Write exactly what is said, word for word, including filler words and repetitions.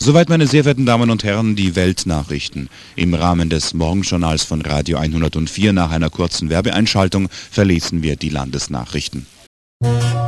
Soweit, meine sehr verehrten Damen und Herren, die Weltnachrichten. Im Rahmen des Morgenjournals von Radio hundertvier nach einer kurzen Werbeeinschaltung verlesen wir die Landesnachrichten.